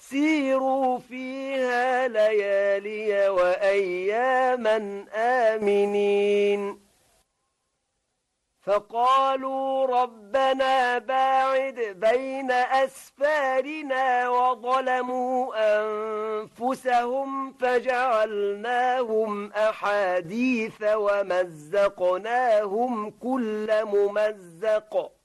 سيروا فيها ليالي وأياما آمنين. فقالوا ربنا باعد بين أسفارنا وظلموا أنفسهم فجعلناهم أحاديث ومزقناهم كل ممزق